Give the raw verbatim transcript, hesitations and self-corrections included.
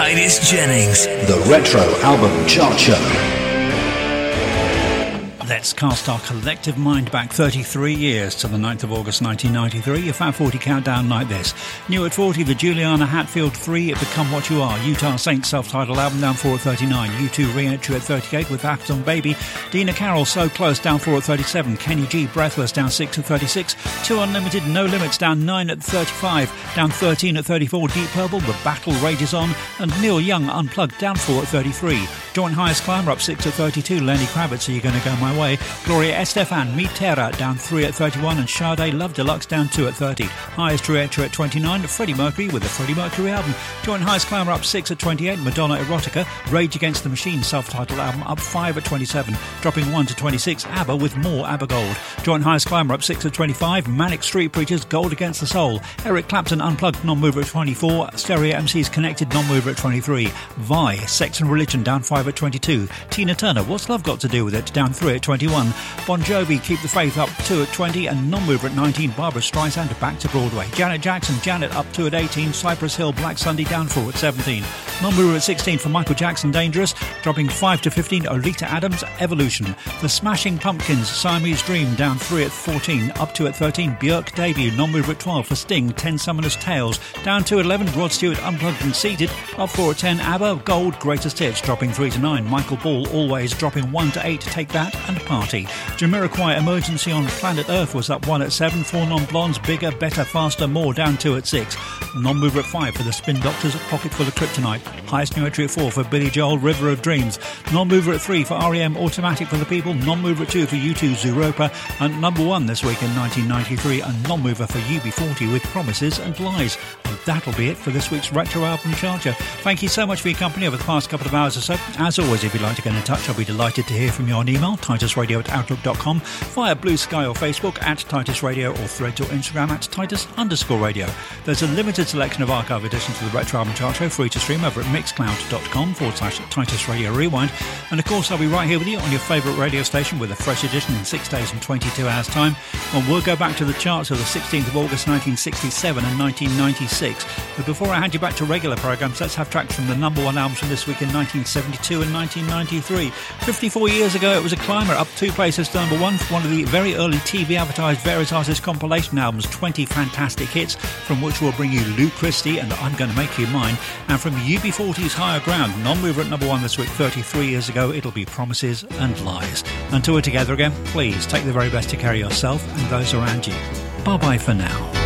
Titus Jennings. The Retro Album Chart Show. Let's cast our collective mind back thirty-three years to the ninth of August nineteen ninety-three. Your Fat forty countdown like this. New at forty, the Juliana Hatfield three, It Become What You Are. Utah Saints self-titled album down four at thirty-nine. U two re-entry at thirty-eight with Afton Baby. Dina Carroll, So Close, down four at thirty-seven. Kenny G, Breathless, down six at thirty-six. Two Unlimited, No Limits, down nine at thirty-five. Down thirteen at thirty-four, Deep Purple, The Battle Rages On. And Neil Young, Unplugged, down four at thirty-three. Joint Highest Climber up six at thirty-two. Lenny Kravitz, Are You Gonna Go My Way? Gloria Estefan, Mi Terra, down three at thirty-one. And Sade, Love Deluxe, down two at thirty. Highest re-entry at twenty-nine. Freddie Mercury with the Freddie Mercury album. Joint Highest Climber up six at twenty-eight. Madonna Erotica. Rage Against the Machine self-titled album up five at twenty-seven. Dropping one to twenty-six. ABBA with More ABBA Gold. Joint Highest Climber up six at twenty-five. Manic Street Preachers, Gold Against the Soul. Eric Clapton, Unplugged, Non-Mover at twenty-four. Stereo M Cs, Connected, Non-Mover at twenty-three. Vi, Sex and Religion, down five at twenty-two. Tina Turner, What's Love Got to Do With It, down three at twenty-one. Bon Jovi, Keep the Faith, up two at twenty. And Non-Mover at nineteen. Barbara Streisand, Back to Broadway. Janet Jackson, Janet, up two at eighteen. Cypress Hill, Black Sunday, down four at seventeen. Non-Mover at sixteen for Michael Jackson, Dangerous. Dropping five to fifteen. Oleta Adams, Evolution. The Smashing Pumpkins, Siamese Dream, down three at fourteen. Up two at thirteen. Björk, Debut, Non-Mover at twelve for Sting, Ten Summoners Tales. Down two at eleven. Rod Stewart, Unplugged and Seated. Up four at ten. ABBA, Gold, Greatest Hits, dropping three to nine. Michael Ball, Always, dropping one to eight. Take That and Party. Jamiroquai, Emergency on Planet Earth, was up one at seven. Four Non-Blondes, Bigger, Better, Faster, More, down two at six. Non-Mover at five for the Spin Doctors, Pocket Full of Kryptonite. Highest new entry at four for Billy Joel, River of Dreams. Non-Mover at three for R E M, Automatic for the People. Non-Mover at two for U two, Zooropa. And number one this week in nineteen ninety-three, a non-mover for U B forty with Promises and Lies. And that'll be it for this week's Retro Album Charger. Thank you so much for your company over the past couple of hours or so. As always, if you'd like to get in touch, I'll be delighted to hear from you on email, titus radio at outlook dot com, via Blue Sky or Facebook at Titus Radio, or Threads or Instagram at Titus underscore radio. There's a limited selection of archive editions of the Retro Album Chart Show free to stream over at mixcloud.com forward slash Titus Radio Rewind. And of course, I'll be right here with you on your favourite radio station with a fresh edition in six days and twenty-two hours time. And we'll go back to the charts of the sixteenth of August nineteen sixty-seven and nineteen ninety-six. But before I hand you back to regular programmes, let's have tracks from the number one albums from this week in nineteen seventy-two and nineteen ninety-three. fifty-four years ago, it was a climber up two places to number one for one of the very early T V advertised Various Artists compilation albums, twenty fantastic hits, from which we'll bring you Lou Christie and I'm Gonna Make You Mine. And from U B forty's Higher Ground, non-mover at number one this week, thirty-three years ago, it'll be Promises and Lies. Until we're together again, please take the very best to care of yourself and those around you. Bye-bye for now.